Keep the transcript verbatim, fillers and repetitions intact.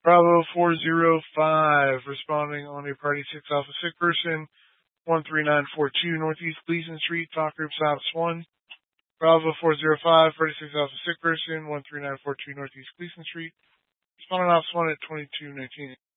Bravo four zero five, responding on a Party six Alpha sick person, one three nine four two Northeast Gleason Street, Talk Group Ops one. Bravo four zero five, Party six Alpha sick person, one three nine four two Northeast Gleason Street, responding Ops one at twenty-two nineteen.